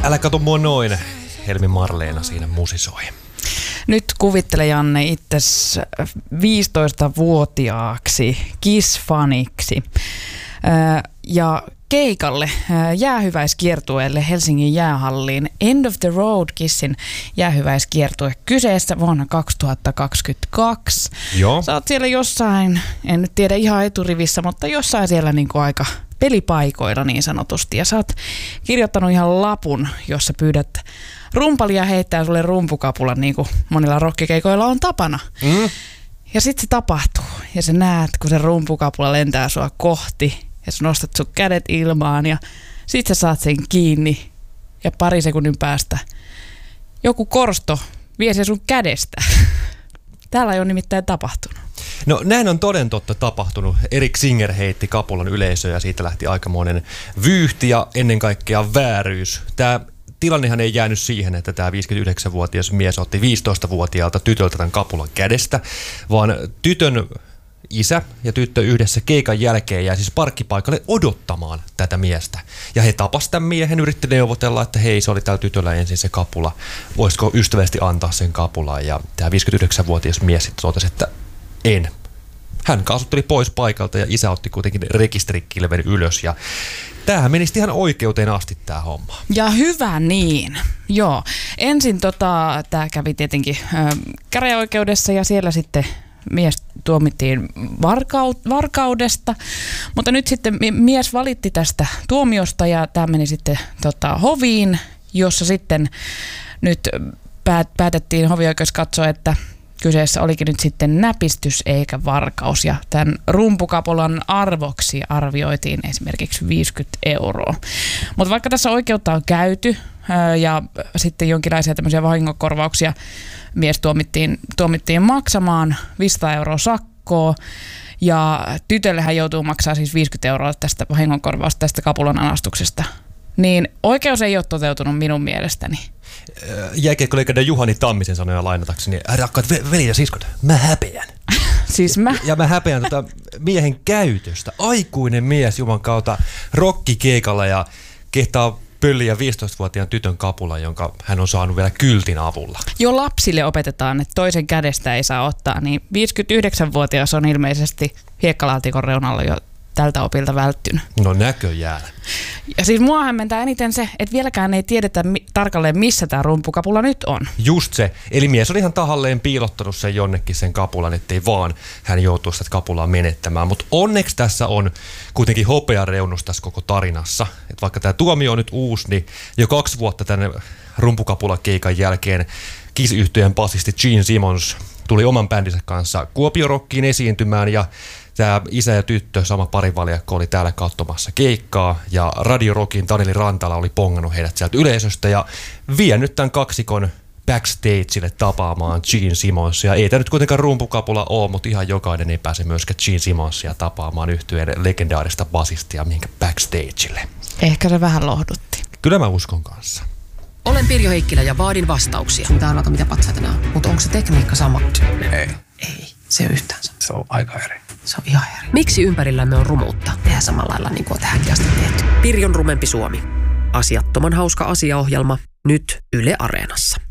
Älä kato mua noin, Helmi Marleena siinä musisoi. Nyt kuvittele, Janne, itses 15-vuotiaaksi Kiss-faniksi ja keikalle jäähyväiskiertueelle Helsingin jäähalliin. End of the Road Kissin jäähyväiskiertue kyseessä vuonna 2022. Joo. Sä oot siellä jossain, en nyt tiedä ihan eturivissä, mutta jossain siellä niinku aika pelipaikoilla niin sanotusti. Ja sä oot kirjoittanut ihan lapun, jossa pyydät rumpalia heittää sulle rumpukapulan, niin kuin monilla rokkikeikoilla on tapana. Ja sit se tapahtuu. Ja sä näet, kun se rumpukapula lentää sua kohti. Ja sä nostat sun kädet ilmaan ja sit sä saat sen kiinni. Ja pari sekunnin päästä joku korsto vie sen sun kädestä. Täällä ei ole nimittäin tapahtunut. No näin on toden totta tapahtunut. Erik Singer heitti kapulan yleisöön ja siitä lähti aikamoinen vyyhti ja ennen kaikkea vääryys. Tämä tilannehan ei jäänyt siihen, että tämä 59-vuotias mies otti 15-vuotiaalta tytöltä tämän kapulan kädestä, vaan tytön isä ja tyttö yhdessä keikan jälkeen jäi siis parkkipaikalle odottamaan tätä miestä. Ja he tapasivat tämän miehen, yritti neuvotella, että hei, se oli täällä tytöllä ensin se kapula. Voisiko ystävällisesti antaa sen kapulan? Ja tämä 59-vuotias mies sitten totesi, että en. Hän kaasutteli pois paikalta ja isä otti kuitenkin rekisterikilven ylös. Ja tämähän meni ihan oikeuteen asti tämä homma. Ja hyvä niin. Joo. Ensin tämä kävi tietenkin käräjäoikeudessa ja siellä sitten mies tuomittiin varkaudesta, mutta nyt sitten mies valitti tästä tuomiosta ja tämä meni sitten hoviin, jossa sitten nyt päätettiin, hovioikeus katsoa, että kyseessä olikin nyt sitten näpistys eikä varkaus ja tämän rumpukapulan arvoksi arvioitiin esimerkiksi 50 €. Mutta vaikka tässä oikeutta on käyty ja sitten jonkinlaisia tämmöisiä vahingonkorvauksia mies tuomittiin maksamaan 500 € sakkoa ja tytölle hän joutuu maksaa siis 50 € tästä vahingonkorvausta tästä kapulan anastuksesta. Niin oikeus ei ole toteutunut minun mielestäni. Jääkiekkoleikande Juhani Tammisen sanoja lainatakseni, rakkaat veli ja siskot, mä häpeän. Siis mä? Ja mä häpeän miehen käytöstä. Aikuinen mies juman kautta rokkikeikalla ja kehtaa pölliä 15-vuotiaan tytön kapula, jonka hän on saanut vielä kyltin avulla. Jo lapsille opetetaan, että toisen kädestä ei saa ottaa, niin 59-vuotias on ilmeisesti hiekkalaatikon reunalla jo tältä opilta välttynyt. No näköjään. Ja siis mua hämmentää eniten se, että vieläkään ei tiedetä tarkalleen, missä tämä rumpukapula nyt on. Just se. Eli mies on ihan tahalleen piilottanut sen jonnekin sen kapulan, ettei vaan hän joutuu sitä kapulaa menettämään. Mutta onneksi tässä on kuitenkin hopeareunus tässä koko tarinassa. Et vaikka tämä tuomio on nyt uusi, niin jo 2 vuotta tänne rumpukapulakeikan jälkeen Kiss-yhtyeen basisti Gene Simmons tuli oman bändinsä kanssa Kuopio-rockiin esiintymään ja tämä isä ja tyttö, sama parivaljakko, oli täällä katsomassa keikkaa ja Radio Rockin Taneli Rantala oli pongannut heidät sieltä yleisöstä ja vienyt tämän kaksikon backstageille tapaamaan Gene Simmonsia. Ei tämä nyt kuitenkaan rumpukapula ole, mutta ihan jokainen ei pääse myöskään Gene Simmonsia tapaamaan yhtyeen legendaarista basistia mihinkä backstageille. Ehkä se vähän lohdutti. Kyllä mä uskon kanssa. Olen Pirjo Heikkilä ja vaadin vastauksia. Mitä arvata, mitä patsaita nämä on. Mutta onko se tekniikka sama? Ei. Ei, se ei yhtään sama. Se on aika eri. Se on ihan eri. Miksi ympärillämme on rumuutta? Tehdään samalla lailla niin kuin tähänkin asti tehty. Pirjon rumempi Suomi. Asiattoman hauska asiaohjelma. Nyt Yle Areenassa.